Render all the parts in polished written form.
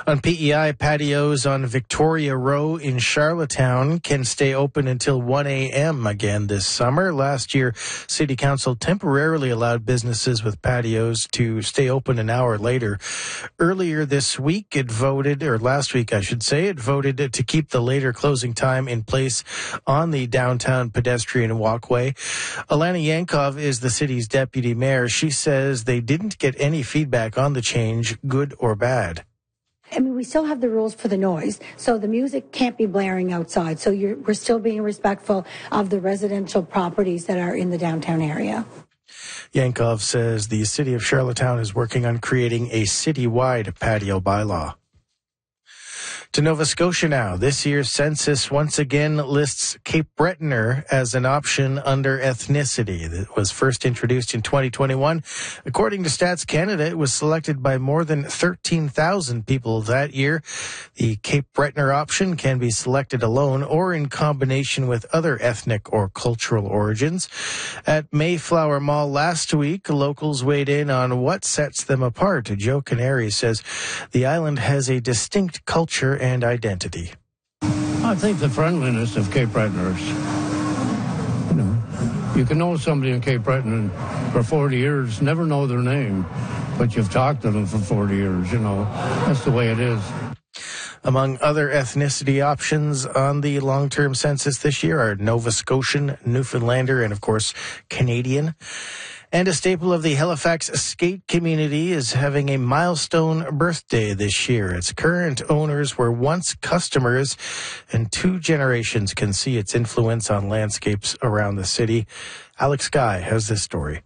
On PEI, patios on Victoria Row in Charlottetown can stay open until 1 a.m. again this summer. Last year, City Council temporarily allowed businesses with patios to stay open an hour later. Earlier this week, last week I should say, it voted to keep the later closing time in place on the downtown pedestrian walkway. Alana Yankov is the city's deputy mayor. She says they didn't get any feedback on the change, good or bad. I mean, we still have the rules for the noise, so the music can't be blaring outside. So we're still being respectful of the residential properties that are in the downtown area. Yankov says the city of Charlottetown is working on creating a citywide patio bylaw. To Nova Scotia now. This year's census once again lists Cape Bretoner as an option under ethnicity. That was first introduced in 2021. According to Stats Canada, it was selected by more than 13,000 people that year. The Cape Bretoner option can be selected alone or in combination with other ethnic or cultural origins. At Mayflower Mall last week, locals weighed in on what sets them apart. Joe Canary says the island has a distinct culture and identity. I think the friendliness of Cape Bretoners. You can know somebody in Cape Breton for 40 years, never know their name, but you've talked to them for 40 years, That's the way it is. Among other ethnicity options on the long-term census this year are Nova Scotian, Newfoundlander, and of course, Canadian. And a staple of the Halifax skate community is having a milestone birthday this year. Its current owners were once customers, and 2 generations can see its influence on landscapes around the city. Alex Guy has this story.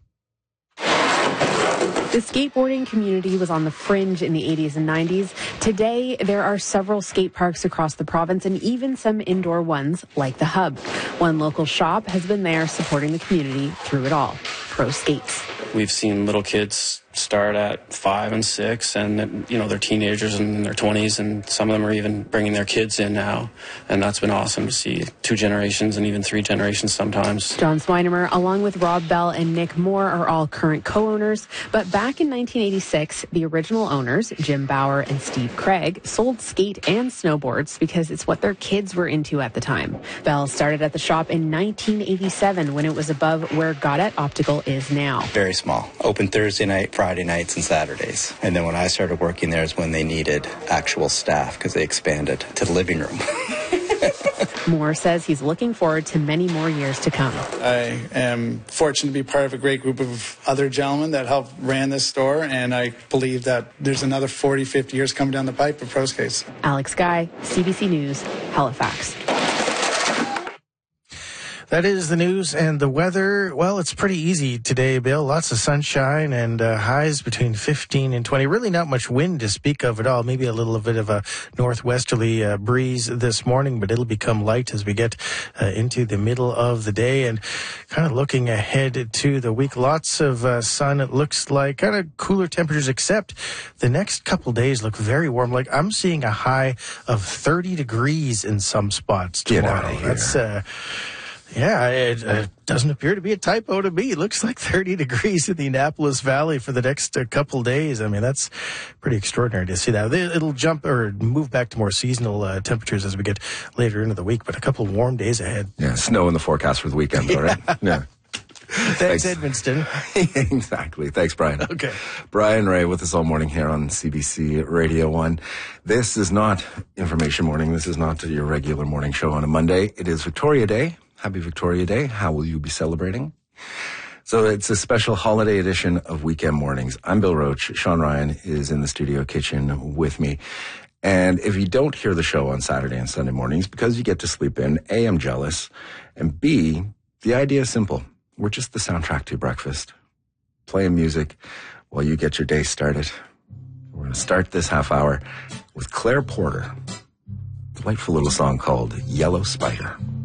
The skateboarding community was on the fringe in the 80s and 90s. Today, there are several skate parks across the province and even some indoor ones like the Hub. One local shop has been there supporting the community through it all. Pro Skates. We've seen little kids start at 5 and 6 and, they're teenagers and in their 20s, and some of them are even bringing their kids in now. And that's been awesome to see 2 generations and even 3 generations sometimes. John Swinemer, along with Rob Bell and Nick Moore, are all current co-owners. But back in 1986, the original owners, Jim Bauer and Steve Craig, sold skate and snowboards because it's what their kids were into at the time. Bell started at the shop in 1987 when it was above where Gaudette Optical is now. Very small. Open Thursday night, Friday nights, and Saturdays. And then when I started working there is when they needed actual staff because they expanded to the living room. Moore says he's looking forward to many more years to come. I am fortunate to be part of a great group of other gentlemen that helped ran this store, and I believe that there's another 40, 50 years coming down the pipe for Pro Skates. Alex Guy, CBC News, Halifax. That is the news and the weather. Well, it's pretty easy today, Bill. Lots of sunshine and highs between 15 and 20. Really not much wind to speak of at all. Maybe a little bit of a northwesterly breeze this morning, but it'll become light as we get into the middle of the day. And kind of looking ahead to the week, lots of sun. It looks like kind of cooler temperatures, except the next couple days look very warm. Like I'm seeing a high of 30 degrees in some spots tomorrow. Get out of here. That's yeah, it doesn't appear to be a typo to me. It looks like 30 degrees in the Annapolis Valley for the next couple days. I mean, that's pretty extraordinary to see that. It'll jump or move back to more seasonal temperatures as we get later into the week, but a couple of warm days ahead. Yeah, snow in the forecast for the weekend, all right? Yeah. Thanks, Edmundston. Exactly. Thanks, Brian. Okay. Brian Ray with us all morning here on CBC Radio 1. This is not Information Morning. This is not your regular morning show on a Monday. It is Victoria Day. Happy Victoria Day. How will you be celebrating? So it's a special holiday edition of Weekend Mornings. I'm Bill Roach. Sean Ryan is in the studio kitchen with me. And if you don't hear the show on Saturday and Sunday mornings because you get to sleep in, A, I'm jealous, and B, the idea is simple. We're just the soundtrack to your breakfast. Playing music while you get your day started. We're going to start this half hour with Claire Porter. Delightful little song called Yellow Spider.